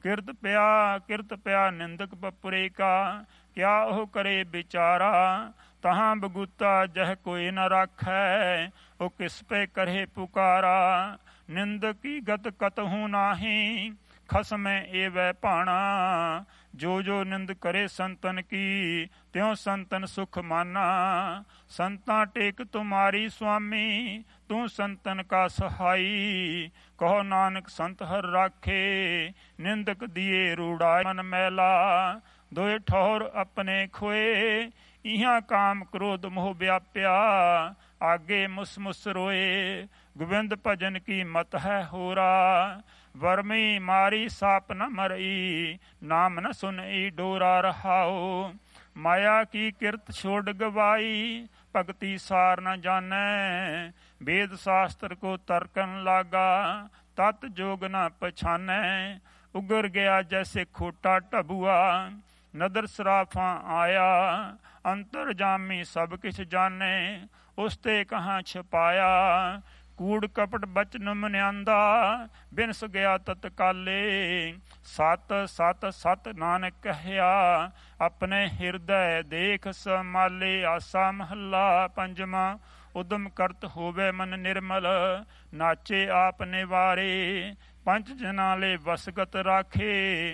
किरत प्या निंदक बपुरे का, क्या ओह करे बिचारा। तहाँ बगूता जह कोई न राखै, ओ किस पे करे पुकारा। निंदक की गत कतहूँ नाही, खसम एवै भाणा। जो जो निंद करे संतन की, त्यों संतन सुख माना। संता टेक तुम्हारी स्वामी, तू संतन का सहाई। कहो नानक संत हर राखे, निंदक दिए रूड़ा मन मैला। दोए ठौर अपने खोए, इहाँ काम क्रोध मोह व्याप्या। आगे मुस मुस रोए, गोविंद भजन की मत है होरा। वर्मी मारी साप न मरई, नाम न सुनई डोरा रहाओ। माया की किरत छोड़ गवाई, भगति सार न जानै। वेद शास्त्र को तर्कन लागा, तत् जोग न पछानै। उगर गया जैसे खोटा टबुआ, नदर सराफा आया। अंतर जामी सब किछ जाने, उसते कहाँ छपाया। कूड़ कपट बचन मन्यांदा, बिनस गया तत्काले। सत सत सत नानक कहया, अपने हृदय देख समाले। आसा महला पंजवा, उदम करत होवे मन निर्मल। नाचे आप निवारे, पंच जनाले वसगत राखे।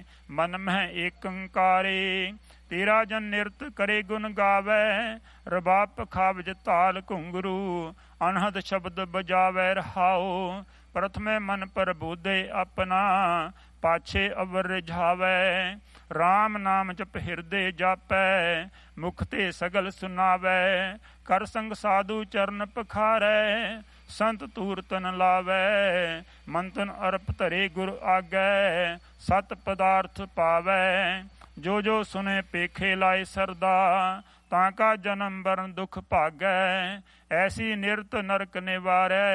मन में एकंकारे, तेरा जन निरत करे गुण गावे। रबाब पखावज ताल घुंगरू, अनहद शब्द बजावे रहाओ। प्रथमे मन पर बोधे अपना, पाछे अवर रिझावे। राम नाम जप हृदय जापै, मुख ते सगल सुनावे। कर संग साधु चरण पखारै, संत तूर तन लावै। मंतन अर्प धरे गुर आगै, सत पदार्थ पावै। जो जो सुने पेखे लाए सरदा, ताका जन्म बरन दुख भागै। ऐसी निरत नरक निवारै,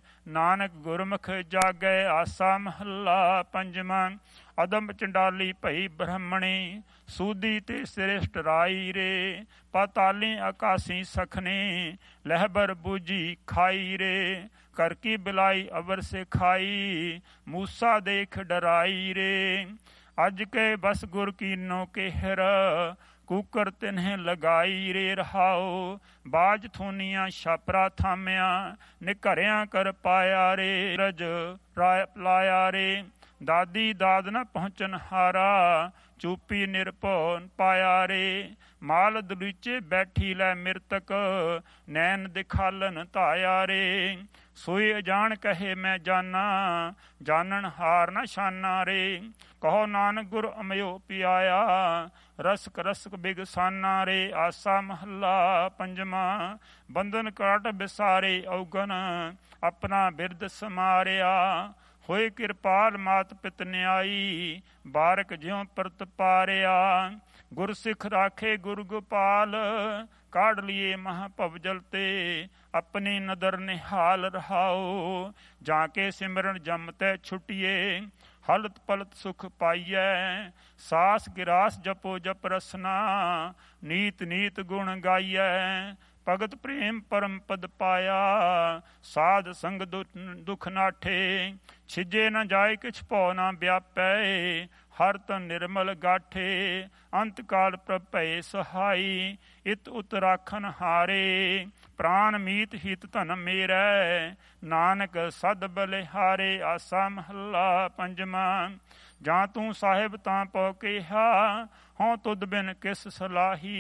नानक गुरमुख जागै। आसा महला पंजवा, अदम चंडाली भई ब्रह्मणी। सूदी ते श्रेष्ठ राई रे, पाताली आकाशी सखनी। लहबर बूझी खाई रे, कर की बिलाई अवर से खाई। मूसा देख डराई रे, अज के बस गुर कीनो के हिर। कूकर तिन्हें लगाई रे रहाओ। बाज थोनिया छापरा थामिया, निघरिया कर पाया रे। रज लाया रे, दादी दाद न पहुँचन हारा। चूपी निरभौ पाया रे, माल दलीचे बैठी लै मृतक। नैन दिखालन धाया रे, सोए अजान कहे मैं जाना। जानन हार न शाना रे, कहो नानक गुर अमयो पियाया। रसक रसक बिगसाना रे। आसा महला पंजवा, बंधन काट बिसारे औगन। अपना बिरद समारिया, होए किरपाल मात पित न्याई। बारक ज्यों परत पारिया, गुर सिख राखे गुर गोपाल। काढ़ लिए महाभव जलते, अपनी नदर निहाल रहाओ। जाके सिमरन जमते छुटिए, हलत पलत सुख पाइयै। सास गिरास जपो जप रसना, नीत नीत गुण गाइयै। भगत प्रेम परम पद पाया, साध संग दुख नाठे। छिजे न जाए किछ भौ न व्यापै, हर तन निर्मल गाठे। अंत काल प्रभ भय सहाई, इत उत राखन हारे। प्राण मीत हित धन मेरै, नानक सद बलिहारे। आसा महला पंजवा, जां तू साहिब तां पौ केहा। हों तुद बिन किस सलाही,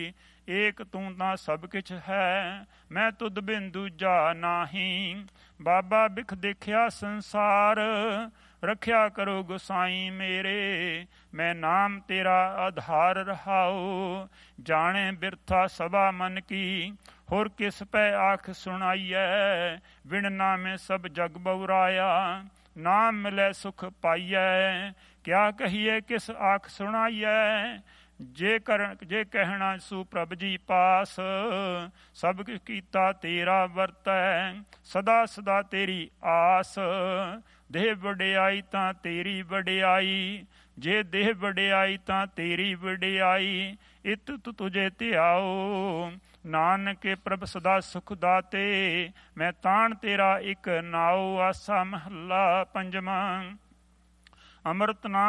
एक तू तां सब किछ है। मैं तुद बिन दूजा नाही। बाबा बिख देखिया संसार, रखिया करो गोसाई मेरे। मैं नाम तेरा आधार रहाओ। जाने बिरथा सभा मन की, होर किस पै आख सुनाइयै। बिन नामे सब जग बउराया, नाम मिलै सुख पाइयै। क्या कहिए किस आख सुनाइयै, जे कहना सु प्रभ जी पास। सब कुछ कीता तेरा वरतै, सदा सदा तेरी आस। देह वडियाई तां तेरी वडियाई, जे देह वडियाई तां तेरी वडियाई। इत तुझे ध्याओ, नानक प्रभ सदा सुख दाते। मैं ताण तेरा इक नाओ। आसा महला पंजवा, अमृत नाम